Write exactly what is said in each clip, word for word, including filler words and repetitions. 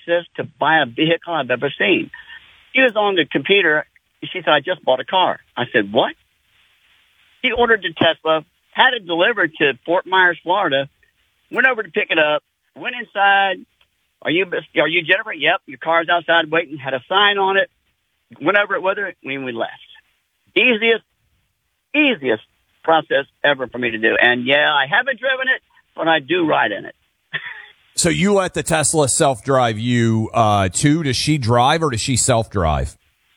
process to buy a vehicle I've ever seen. She was on the computer. She said, I just bought a car. I said, what? She ordered the Tesla, had it delivered to Fort Myers, Florida, went over to pick it up, went inside. Are you, are you Jennifer? Yep. Your car's outside waiting. Had a sign on it. Went over it with her when we left. Easiest, easiest process ever for me to do. And yeah, I haven't driven it, but I do ride in it. So you let the Tesla self-drive you, uh, too? Does she drive or does she self-drive?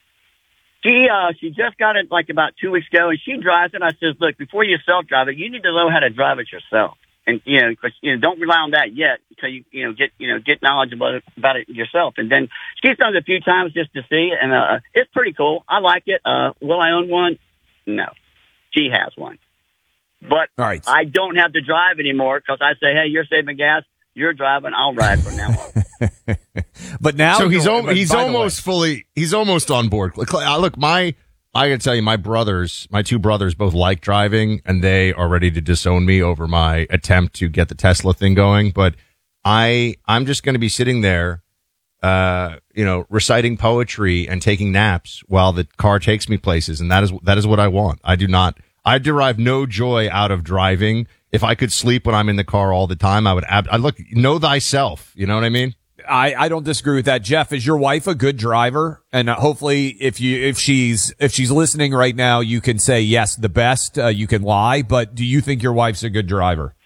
She, uh, she just got it like about two weeks ago and she drives it. I says, look, before you self-drive it, you need to know how to drive it yourself. And, you know, cause, you know, don't rely on that yet until you, you know, get, you know, get knowledgeable about it yourself. And then she's done it a few times just to see. And, uh, it's pretty cool. I like it. Uh, will I own one? No. She has one. But All right. I don't have to drive anymore because I say, hey, you're saving gas. You're driving. I'll ride from now on. But now, so he's al- he's by the almost way- fully he's almost on board. Look, look, my I gotta tell you, my brothers, my two brothers, both like driving, and they are ready to disown me over my attempt to get the Tesla thing going. But I I'm just going to be sitting there, uh, you know, reciting poetry and taking naps while the car takes me places, and that is that is what I want. I do not. I derive no joy out of driving. If I could sleep when I'm in the car all the time, I would. Ab- I look, know thyself. You know what I mean? I, I don't disagree with that. Jeff, is your wife a good driver? And uh, hopefully, if you if she's if she's listening right now, you can say yes, the best. Uh, you can lie, but do you think your wife's a good driver?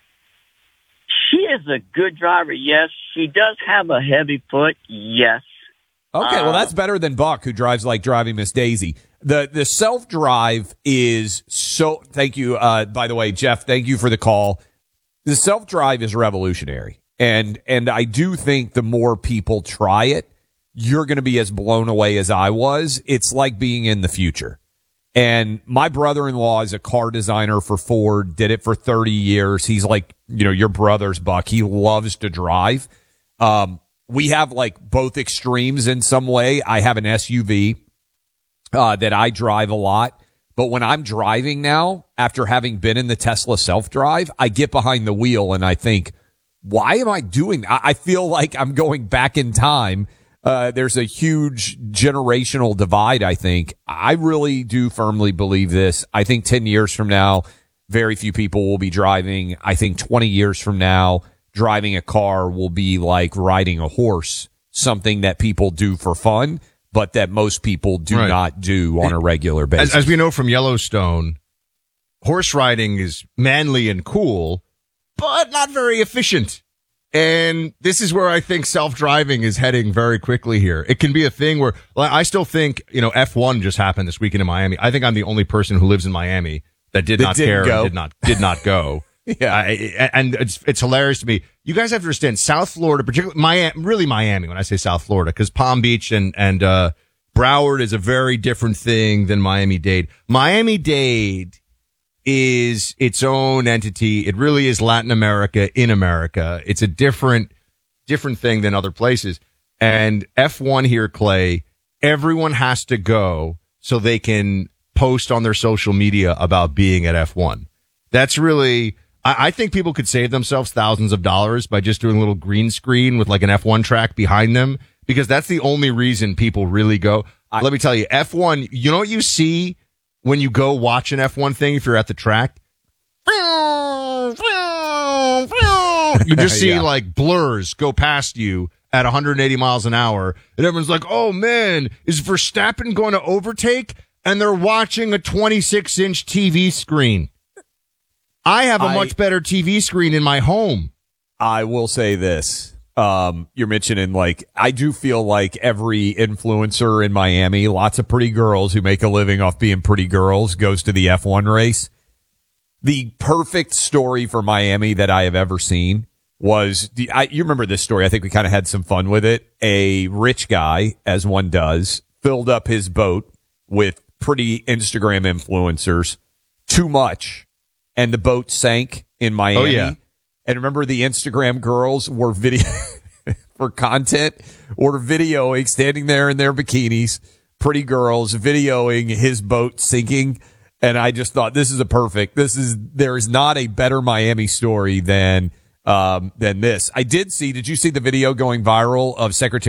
She is a good driver. Yes, she does have a heavy foot. Yes. Okay, well, Uh, that's better than Buck, who drives like driving Miss Daisy. The the self drive is so. Thank you. Uh, by the way, Jeff, thank you for the call. The self drive is revolutionary, and and I do think the more people try it, you're going to be as blown away as I was. It's like being in the future. And my brother-in-law is a car designer for Ford. Did it for thirty years. He's like, you know, your brother's Buck. He loves to drive. Um, we have like both extremes in some way. I have an S U V. Uh, that I drive a lot. But when I'm driving now, after having been in the Tesla self-drive, I get behind the wheel and I think, why am I doing that? I feel like I'm going back in time. Uh, there's a huge generational divide, I think. I really do firmly believe this. I think ten years from now, very few people will be driving. I think twenty years from now, driving a car will be like riding a horse, something that people do for fun, but that most people do Right. not do on a regular basis. As, as we know from Yellowstone, horse riding is manly and cool, but not very efficient. And this is where I think self-driving is heading very quickly here. It can be a thing where, like, I still think, you know, F one just happened this weekend in Miami. I think I'm the only person who lives in Miami that did That not didn't care go. and did not, did not go. Yeah. I, and it's, it's hilarious to me. You guys have to understand South Florida, particularly Miami, really Miami when I say South Florida, because Palm Beach and, and, uh, Broward is a very different thing than Miami-Dade. Miami-Dade is its own entity. It really is Latin America in America. It's a different, different thing than other places. And F one here, Clay, everyone has to go so they can post on their social media about being at F one. That's really, I, I think people could save themselves thousands of dollars by just doing a little green screen with like an F one track behind them, because that's the only reason people really go. I, Let me tell you, F one, you know what you see when you go watch an F one thing if you're at the track? You just see Yeah. like blurs go past you at one hundred eighty miles an hour, and everyone's like, oh man, is Verstappen going to overtake? And they're watching a twenty-six inch T V screen. I have a I- much better T V screen in my home. I will say this. Um, you're mentioning, like, I do feel like every influencer in Miami, lots of pretty girls who make a living off being pretty girls, goes to the F one race. The perfect story for Miami that I have ever seen was, the, I, you remember this story. I think we kind of had some fun with it. A rich guy, as one does, filled up his boat with pretty Instagram influencers too much, and the boat sank in Miami. Oh, yeah. And remember, the Instagram girls were video for content, were videoing, standing there in their bikinis, pretty girls videoing his boat sinking. And I just thought, this is a perfect, this is, there is not a better Miami story than, um, than this. I did see, did you see the video going viral of Secretary